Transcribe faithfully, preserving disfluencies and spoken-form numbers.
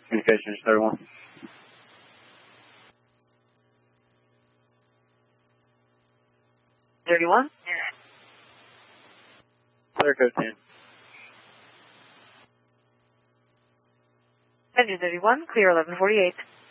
Communications thirty-one. thirty-one? Clear code ten. Engine thirty-one, clear eleven forty-eight.